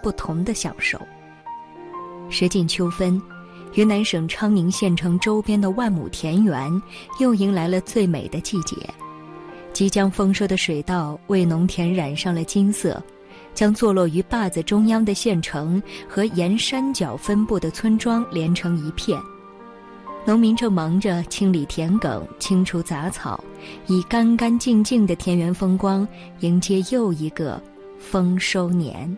不同的享受。时近秋分，云南省昌宁县城周边的万亩田园又迎来了最美的季节。即将丰收的水稻为农田染上了金色，将坐落于坝子中央的县城和沿山脚分布的村庄连成一片。农民正忙着清理田埂，清除杂草，以干干净净的田园风光迎接又一个丰收年。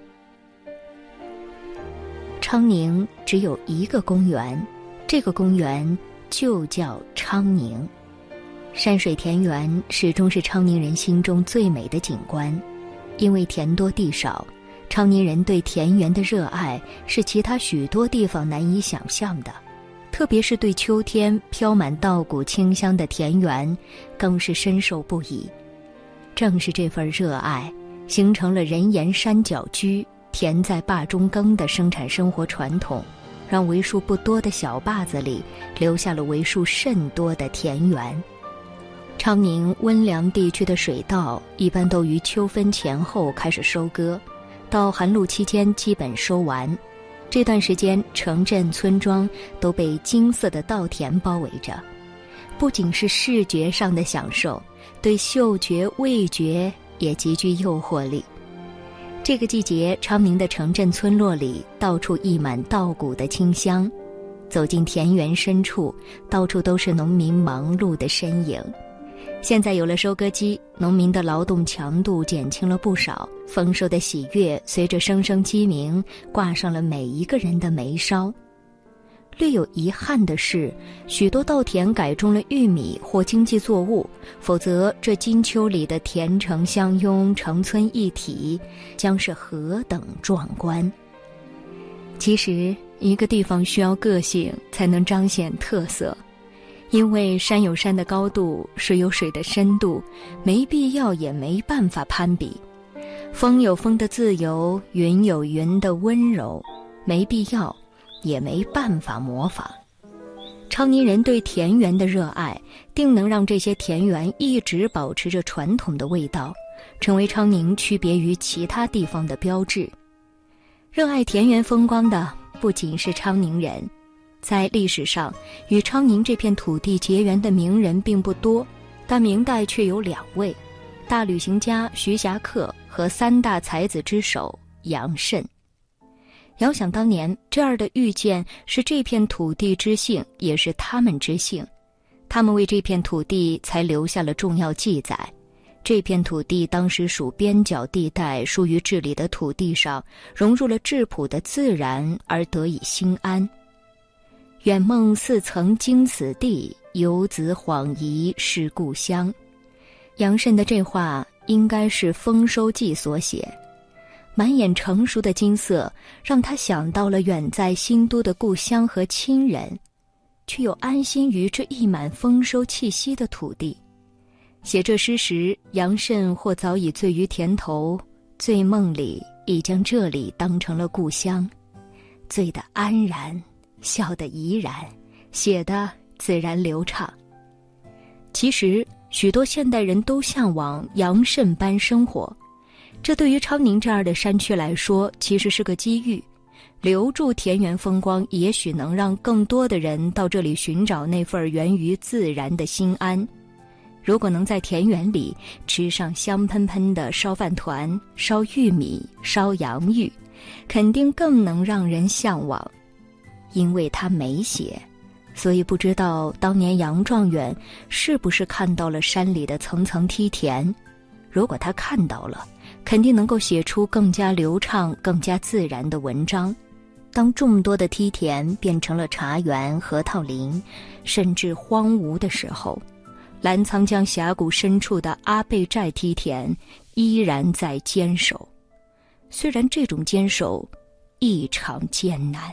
昌宁只有一个公园，这个公园就叫昌宁。山水田园始终是昌宁人心中最美的景观，因为田多地少，昌宁人对田园的热爱是其他许多地方难以想象的，特别是对秋天飘满稻谷清香的田园，更是深受不已。正是这份热爱，形成了人沿山脚居、田在坝中耕的生产生活传统，让为数不多的小坝子里留下了为数甚多的田园。昌宁温凉地区的水稻一般都于秋分前后开始收割，到寒露期间基本收完。这段时间，城镇村庄都被金色的稻田包围着，不仅是视觉上的享受，对嗅觉、味觉也极具诱惑力。这个季节，昌宁的城镇村落里到处溢满稻谷的清香，走进田园深处，到处都是农民忙碌的身影。现在有了收割机，农民的劳动强度减轻了不少，丰收的喜悦随着声声鸡鸣挂上了每一个人的眉梢。略有遗憾的是，许多稻田改种了玉米或经济作物，否则这金秋里的田城相拥，城村一体，将是何等壮观。其实一个地方需要个性才能彰显特色，因为山有山的高度，水有水的深度，没必要也没办法攀比。风有风的自由，云有云的温柔，没必要也没办法模仿。昌宁人对田园的热爱，定能让这些田园一直保持着传统的味道，成为昌宁区别于其他地方的标志。热爱田园风光的不仅是昌宁人，在历史上与昌宁这片土地结缘的名人并不多，但明代却有2位，大旅行家徐霞客和3大才子之首杨慎。遥想当年，这儿的遇见是这片土地之幸，也是他们之幸。他们为这片土地才留下了重要记载。这片土地当时属边角地带，疏于治理的土地上融入了质朴的自然，而得以兴安。远梦似曾经此地，游子恍疑是故乡。杨慎的这话应该是丰收季所写，满眼成熟的金色让他想到了远在新都的故乡和亲人，却又安心于这溢满丰收气息的土地。写这诗时，杨慎或早已醉于田头，醉梦里已将这里当成了故乡，醉得安然，笑得怡然，写得自然流畅。其实许多现代人都向往杨慎般生活，这对于昌宁这样的山区来说其实是个机遇。留住田园风光，也许能让更多的人到这里寻找那份源于自然的心安。如果能在田园里吃上香喷喷的烧饭团、烧玉米、烧洋芋，肯定更能让人向往。因为他没写，所以不知道当年杨状元是不是看到了山里的层层梯田。如果他看到了，肯定能够写出更加流畅、更加自然的文章。当众多的梯田变成了茶园、核桃林，甚至荒芜的时候，澜沧江峡谷深处的阿贝寨梯田依然在坚守，虽然这种坚守异常艰难。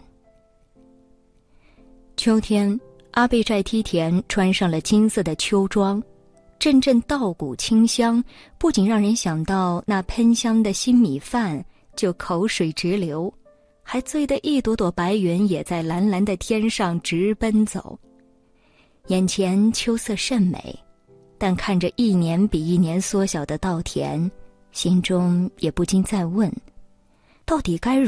秋天，阿贝寨梯田穿上了金色的秋装，阵阵稻谷清香，不仅让人想到那喷香的新米饭，就口水直流，还醉得一朵朵白云也在蓝蓝的天上直奔走。眼前秋色甚美，但看着一年比一年缩小的稻田，心中也不禁在问，到底该